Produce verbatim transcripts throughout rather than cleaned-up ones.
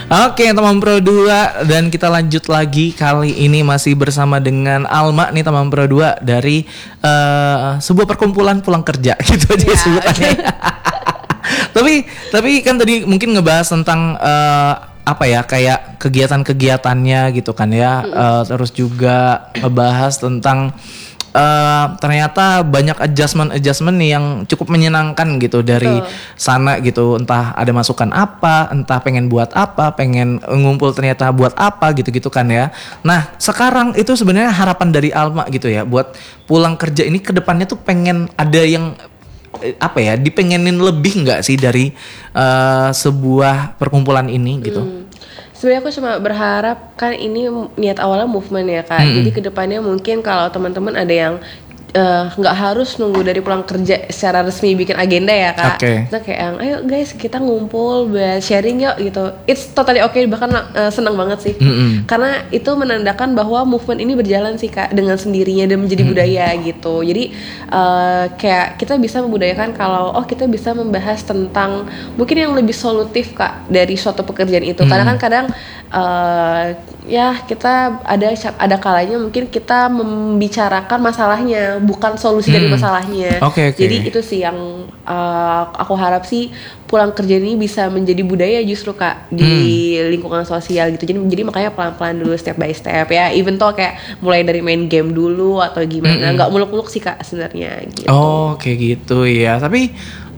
Oke, teman Pro dua, dan kita lanjut lagi. Kali ini masih bersama dengan Alma nih, teman Pro dua dari uh, sebuah perkumpulan pulang kerja gitu aja ya, sebutannya. tapi tapi kan tadi mungkin ngebahas tentang uh, apa ya, kayak kegiatan-kegiatannya gitu kan ya. Mm. Uh, terus juga ngebahas tentang Uh, ternyata banyak adjustment-adjustment nih yang cukup menyenangkan gitu dari Betul. sana gitu. Entah ada masukan apa, entah pengen buat apa, pengen ngumpul ternyata buat apa gitu-gitu kan ya. Nah sekarang itu sebenarnya harapan dari Alma gitu ya, buat pulang kerja ini ke depannya tuh pengen ada yang apa ya, dipengenin lebih nggak sih dari uh, sebuah perkumpulan ini gitu. Hmm. Sebenarnya aku cuma berharap, kan ini niat awalnya movement ya Kak. Mm-hmm. Jadi kedepannya mungkin kalau teman-teman ada yang nggak uh, harus nunggu dari pulang kerja secara resmi bikin agenda ya Kak. Okay. Kita kayak yang, ayo guys kita ngumpul buat sharing yuk gitu. It's totally okay, bahkan uh, senang banget sih. Mm-hmm. Karena itu menandakan bahwa movement ini berjalan sih Kak dengan sendirinya dan menjadi mm-hmm. budaya gitu. Jadi uh, kayak kita bisa membudayakan kalau oh kita bisa membahas tentang mungkin yang lebih solutif Kak dari suatu pekerjaan itu. Mm-hmm. Karena kan kadang uh, ya kita ada ada kalanya mungkin kita membicarakan masalahnya, bukan solusi hmm. dari masalahnya. Okay, okay. Jadi itu sih yang uh, aku harap sih pulang kerja ini bisa menjadi budaya justru Kak di hmm. lingkungan sosial gitu. Jadi jadi makanya pelan-pelan dulu, step by step ya. Even tuh kayak mulai dari main game dulu atau gimana, nggak hmm. muluk-muluk sih Kak sebenarnya. Gitu. Oh kayak gitu ya. Tapi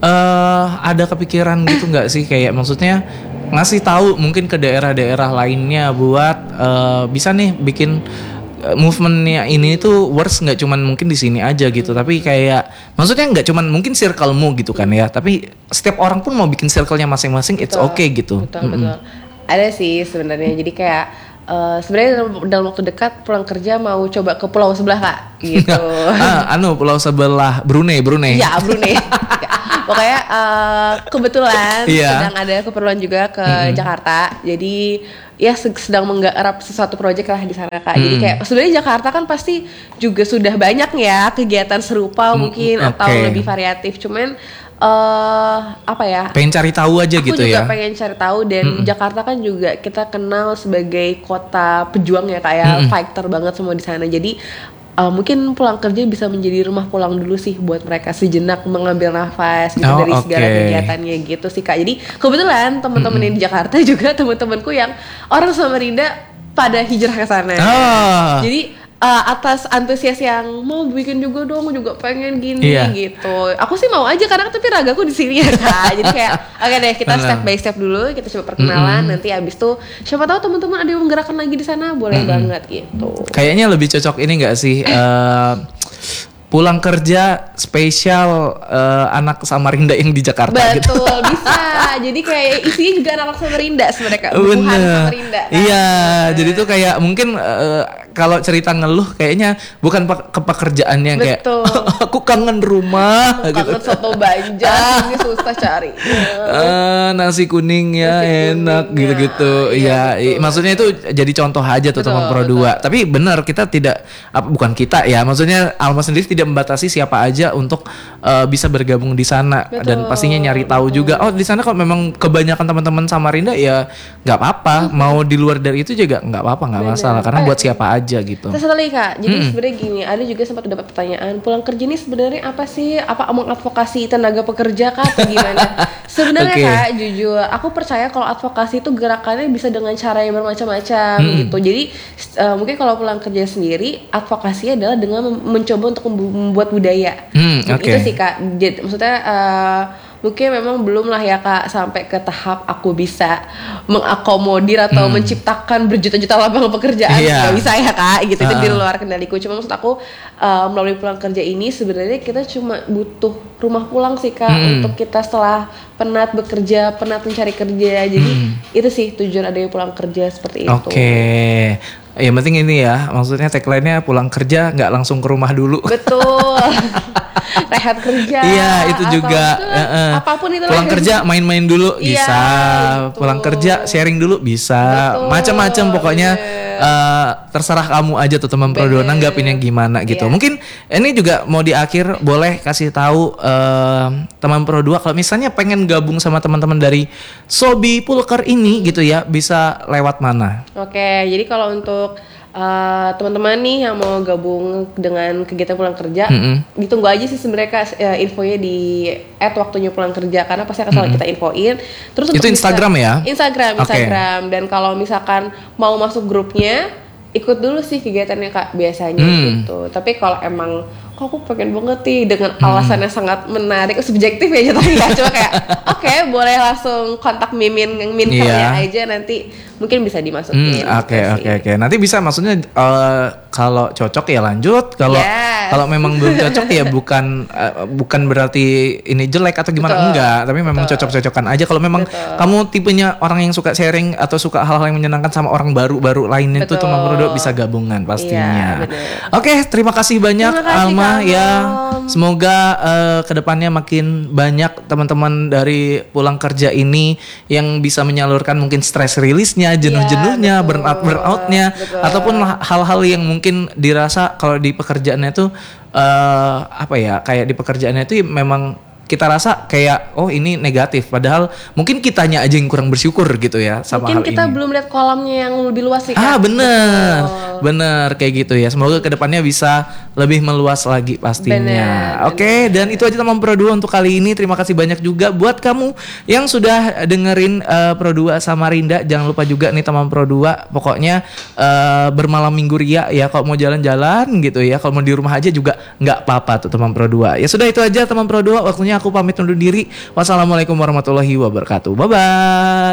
uh, ada kepikiran gitu nggak sih, kayak maksudnya ngasih tahu mungkin ke daerah-daerah lainnya buat uh, bisa nih bikin uh, movementnya ini tuh works nggak cuman mungkin di sini aja gitu, hmm. tapi kayak maksudnya nggak cuman mungkin circlemu gitu kan ya, tapi setiap orang pun mau bikin circle-nya masing-masing, it's betul, okay gitu. Betul, mm-hmm. betul. Ada sih sebenarnya, jadi kayak uh, sebenarnya dalam, dalam waktu dekat pulang kerja mau coba ke pulau sebelah Kak gitu. ah, anu pulau sebelah Brunei, Brunei. Ya Brunei. Pokoknya uh, kebetulan yeah. sedang ada keperluan juga ke mm-hmm. Jakarta, jadi ya sedang menggarap sesuatu proyek lah di sana Kak. Mm. Jadi kayak sebenarnya Jakarta kan pasti juga sudah banyak ya kegiatan serupa mm, mungkin okay. atau lebih variatif, cuman uh, apa ya? Pengen cari tahu aja aku gitu ya. Aku juga pengen cari tahu, dan mm-hmm. Jakarta kan juga kita kenal sebagai kota pejuang ya Kak ya, mm-hmm. fighter banget semua di sana. Jadi Uh, mungkin pulang kerja bisa menjadi rumah pulang dulu sih buat mereka, sejenak mengambil nafas gitu oh, dari okay. segala kegiatannya gitu sih Kak. Jadi kebetulan teman-teman mm-hmm. yang di Jakarta juga teman-temanku yang orang Samarinda pada hijrah ke sana. Oh. Jadi uh, atas antusias yang mau bikin juga dong, juga pengen gini yeah. gitu. Aku sih mau aja karena tapi ragaku di sini ya Kak. Jadi kayak oke okay deh kita step by step dulu, kita coba perkenalan, mm-hmm. nanti abis itu siapa tahu teman-teman ada yang menggerakkan lagi di sana, boleh mm-hmm. banget gitu. Kayaknya lebih cocok ini nggak sih? Uh, pulang kerja spesial uh, anak Samarinda yang di Jakarta. Betul, gitu. bisa. Jadi kayak isinya juga anak Samarinda sebenarnya Kak. Bukan Samarinda. Kan? Iya, nah. Jadi tuh kayak mungkin uh, kalau cerita ngeluh kayaknya bukan pe- ke pekerjaannya yang kayak aku kangen rumah, kangen gitu. Soto Banjar, ini susah cari. Uh, nasi kuning ya nasi enak kuning, gitu-gitu. Iya, ya, maksudnya itu jadi contoh aja tuh teman Pro dua. Tapi benar kita tidak apa, bukan kita ya, maksudnya Alma sendiri tidak membatasi siapa aja untuk uh, bisa bergabung di sana. Betul. Dan pastinya nyari tahu betul. juga. Oh di sana kalau memang kebanyakan teman-teman Samarinda ya nggak apa-apa. Hmm. Mau di luar dari itu juga nggak apa-apa, nggak masalah. Karena eh, buat siapa aja gitu. Terus sekali Kak. Jadi hmm. sebenarnya gini, ada juga sempat dapat pertanyaan, pulang kerja ini sebenarnya apa sih? Apa mengadvokasi tenaga pekerja Kak atau gimana? Sebenarnya okay. Kak, jujur aku percaya kalau advokasi itu gerakannya bisa dengan cara yang bermacam-macam hmm. gitu. Jadi uh, mungkin kalau pulang kerja sendiri, advokasi adalah dengan mencoba untuk membuat budaya. Hmm, okay. Itu sih Kak. Jadi, maksudnya uh, mungkin memang belum lah ya Kak sampai ke tahap aku bisa mengakomodir atau hmm. menciptakan berjuta-juta lapangan pekerjaan. Yeah. Gak bisa ya Kak gitu, itu uh. di luar kendaliku. Cuma maksud aku uh, melalui pulang kerja ini sebenarnya kita cuma butuh rumah pulang sih Kak, hmm. untuk kita setelah penat bekerja, penat mencari kerja. Jadi hmm. itu sih tujuan adanya pulang kerja seperti itu. Oke. Okay. Yang penting ini ya, maksudnya tagline-nya pulang kerja nggak langsung ke rumah dulu. Betul. Rehat kerja. Iya, itu juga. Itu, uh, apapun itu. Pulang kerja main-main dulu bisa. Iya, pulang kerja sharing dulu bisa. Macam-macam pokoknya. uh, terserah kamu aja tuh teman Pro dua nanggapinnya gimana gitu. Yeah. Mungkin ini juga mau di akhir boleh kasih tahu uh, teman Pro dua kalau misalnya pengen gabung sama teman-teman dari Sobi Pulker ini gitu ya, bisa lewat mana? Oke, okay, jadi kalau untuk Uh, teman-teman nih yang mau gabung dengan kegiatan pulang kerja, mm-hmm. ditunggu aja sih sebenarnya uh, infonya di at waktunya pulang kerja, karena pasti akan selalu mm-hmm. kita infoin. Terus itu Instagram bisa, ya? Instagram, Instagram. Okay. Dan kalau misalkan mau masuk grupnya, ikut dulu sih kegiatannya Kak biasanya mm. gitu. Tapi kalau emang kok aku pengen banget nih dengan alasan yang hmm. sangat menarik, subjektif ya jatuhnya ya, cuma kayak oke okay, boleh langsung kontak Mimin Minkernya yeah. aja, nanti mungkin bisa dimasukin. Oke oke oke. Nanti bisa, maksudnya uh, kalau cocok ya lanjut, kalau yes. kalau memang belum cocok ya bukan uh, bukan berarti ini jelek atau gimana. Betul. Enggak, tapi memang Betul. cocok-cocokan aja. Kalau memang Betul. kamu tipenya orang yang suka sharing atau suka hal-hal yang menyenangkan sama orang baru-baru lainnya, itu teman Pro dua bisa gabungan pastinya. Yeah, oke, okay, terima kasih banyak terima kasih, Alma. Ya, semoga uh, kedepannya makin banyak teman-teman dari pulang kerja ini yang bisa menyalurkan mungkin stress rilisnya, jenuh-jenuhnya, ya, burnout burnoutnya, ataupun hal-hal yang mungkin dirasa kalau di pekerjaannya itu uh, apa ya, kayak di pekerjaannya itu memang kita rasa kayak oh ini negatif, padahal mungkin kitanya aja yang kurang bersyukur gitu ya sama mungkin hal ini. Mungkin kita belum lihat kolamnya yang lebih luas sih. Ah bener, Betul. bener kayak gitu ya. Semoga kedepannya bisa lebih meluas lagi pastinya. Oke, okay, dan itu aja teman Pro dua untuk kali ini. Terima kasih banyak juga buat kamu yang sudah dengerin uh, Pro dua Samarinda. Jangan lupa juga nih teman Pro dua, pokoknya uh, bermalam minggu ria ya. Kalau mau jalan-jalan gitu ya, kalau mau di rumah aja juga nggak apa-apa tuh teman Pro dua. Ya sudah, itu aja teman Pro dua, waktunya aku pamit undur diri. Wassalamualaikum warahmatullahi wabarakatuh. Bye bye.